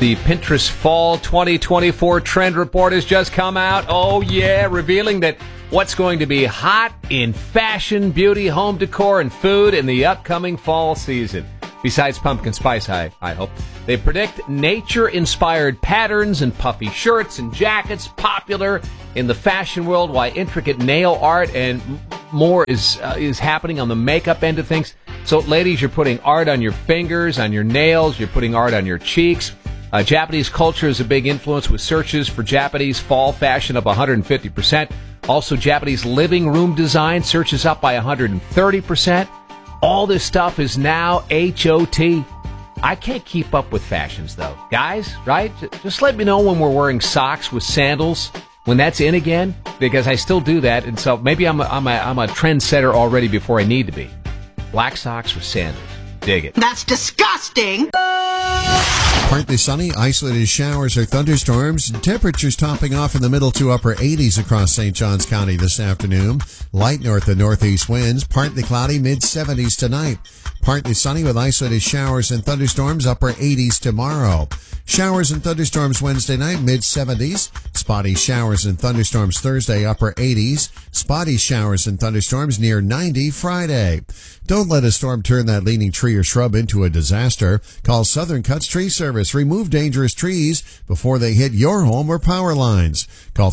the Pinterest Fall 2024 Trend Report has just come out. Oh, yeah, revealing that what's going to be hot in fashion, beauty, home decor, and food in the upcoming fall season. Besides pumpkin spice, I hope. They predict nature-inspired patterns and puffy shirts and jackets popular in the fashion world, while intricate nail art and more is happening on the makeup end of things. So, ladies, you're putting art on your fingers, on your nails. You're putting art on your cheeks. Japanese culture is a big influence, with searches for Japanese fall fashion up 150%. Also, Japanese living room design searches up by 130%. All this stuff is now HOT. I can't keep up with fashions, though. Guys, right? Just let me know when we're wearing socks with sandals, when that's in again, because I still do that. And so maybe I'm a trendsetter already before I need to be. Black socks with sandals. Dig it. That's disgusting. Partly sunny, isolated showers or thunderstorms. Temperatures topping off in the middle to upper 80s across St. Johns County this afternoon. Light north and northeast winds. Partly cloudy, mid-70s tonight. Partly sunny with isolated showers and thunderstorms, upper 80s tomorrow. Showers and thunderstorms Wednesday night, mid-70s. Spotty showers and thunderstorms Thursday, upper 80s. Spotty showers and thunderstorms near 90 Friday. Don't let a storm turn that leaning tree or shrub into a disaster. Call Southern Cuts Tree Service. Remove dangerous trees before they hit your home or power lines. Call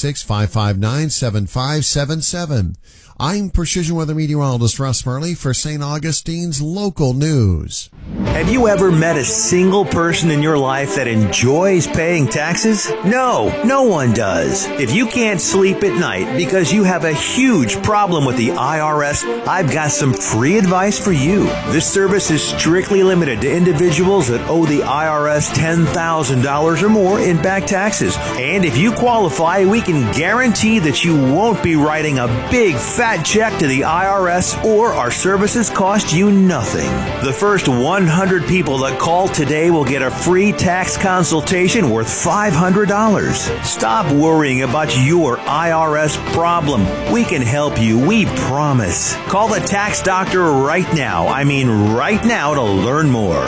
386-559-7577. I'm Precision Weather Meteorologist Russ Murley for St. Augustine's Local News. Have you ever met a single person in your life that enjoys paying taxes? No one does. If you can't sleep at night because you have a huge problem with the IRS, I've got some free advice for you. This service is strictly limited to individuals that owe the IRS $10,000 or more in back taxes. And if you qualify, we can guarantee that you won't be writing a big fat check to the IRS, or our services cost you nothing. The first 100 people that call today will get a free tax consultation worth $500. Stop worrying about your IRS problem. We can help you, we promise. Call the tax doctor right now. I mean right now, to learn more.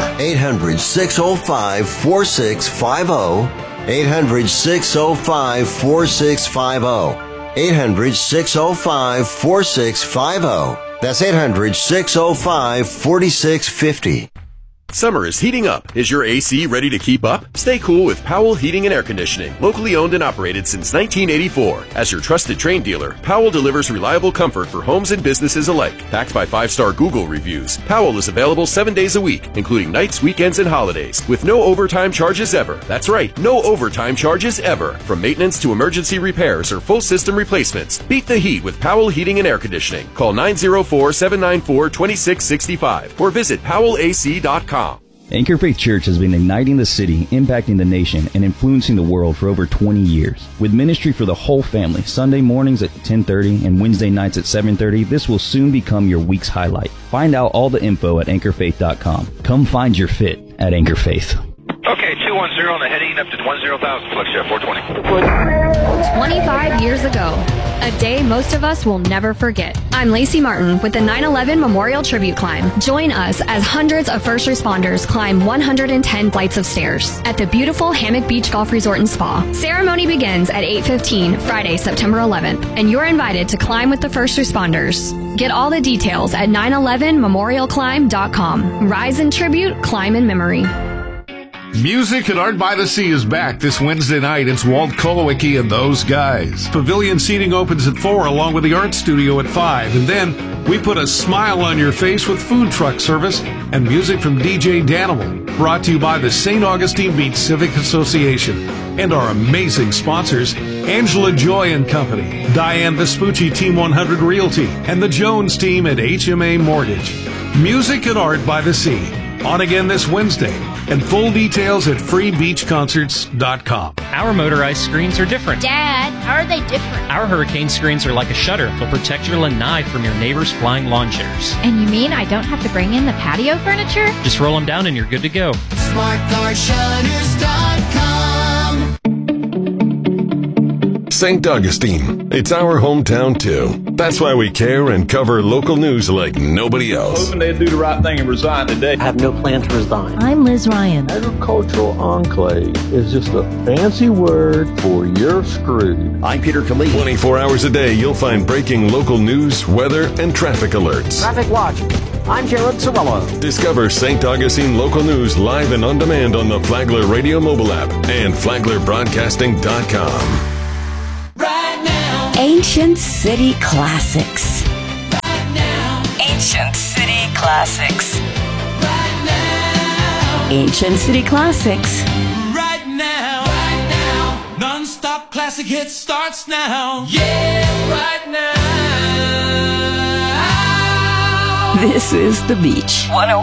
800-605-4650. 800-605-4650. 800-605-4650. That's 800-605-4650. Summer is heating up. Is your AC ready to keep up? Stay cool with Powell Heating and Air Conditioning, locally owned and operated since 1984. As your trusted Trane dealer, Powell delivers reliable comfort for homes and businesses alike. Backed by 5-star Google reviews, Powell is available 7 days a week, including nights, weekends, and holidays, with no overtime charges ever. That's right, no overtime charges ever. From maintenance to emergency repairs or full system replacements, beat the heat with Powell Heating and Air Conditioning. Call 904-794-2665 or visit powellac.com. Anchor Faith Church has been igniting the city, impacting the nation, and influencing the world for over 20 years. With ministry for the whole family, Sunday mornings at 10:30 and Wednesday nights at 7:30, this will soon become your week's highlight. Find out all the info at anchorfaith.com. Come find your fit at Anchor Faith. Okay, 210 on the heading up to 10,000, flex jet 420. 25 years ago, a day most of us will never forget. I'm Lacey Martin with the 9/11 Memorial Tribute Climb. Join us as hundreds of first responders climb 110 flights of stairs at the beautiful Hammock Beach Golf Resort and Spa. Ceremony begins at 8:15 Friday, September 11th, and you're invited to climb with the first responders. Get all the details at 911memorialclimb.com. Rise in tribute, climb in memory. Music and Art by the Sea is back this Wednesday night. It's Walt Kolowicki and those guys. Pavilion seating opens at 4 along with the art studio at 5. And then we put a smile on your face with food truck service and music from DJ Danimal. Brought to you by the St. Augustine Beach Civic Association and our amazing sponsors, Angela Joy and Company, Diane Vespucci, Team 100 Realty, and the Jones team at HMA Mortgage. Music and Art by the Sea. On again this Wednesday. And full details at freebeachconcerts.com. Our motorized screens are different. Dad, how are they different? Our hurricane screens are like a shutter. They'll protect your lanai from your neighbor's flying lawn chairs. And you mean I don't have to bring in the patio furniture? Just roll them down and you're good to go. SmartCarShutters.com. St. Augustine. It's our hometown, too. That's why we care and cover local news like nobody else. Hoping they'd do the right thing and resign today. I have no plan to resign. I'm Liz Ryan. Agricultural enclave is just a fancy word for you're screwed. I'm Peter Khalid. 24 hours a day, you'll find breaking local news, weather, and traffic alerts. Traffic Watch. I'm Jared Sorello. Discover St. Augustine local news live and on demand on the Flagler Radio mobile app and FlaglerBroadcasting.com. Right now. Ancient City Classics. Right now. Ancient City Classics. Right now. Ancient City Classics. Right now. Right now. Non-stop classic hits starts now. Yeah, right now. This is The Beach.